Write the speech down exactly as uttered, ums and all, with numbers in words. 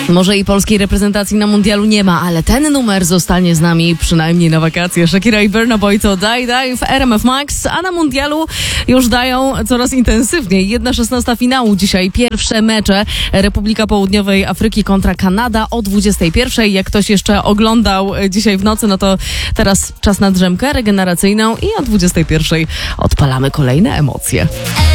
Może i polskiej reprezentacji na mundialu nie ma, ale ten numer zostanie z nami przynajmniej na wakacje. Shakira i Burna Boy to Die Die w R M F Max, a na mundialu już dają coraz intensywniej. jedna szesnasta finału dzisiaj. Pierwsze mecze Republika Południowej Afryki kontra Kanada o dwudziestej pierwszej. Jak ktoś jeszcze oglądał dzisiaj w nocy, no to teraz czas na drzemkę regeneracyjną i o dwudziestej pierwszej odpalamy kolejne emocje.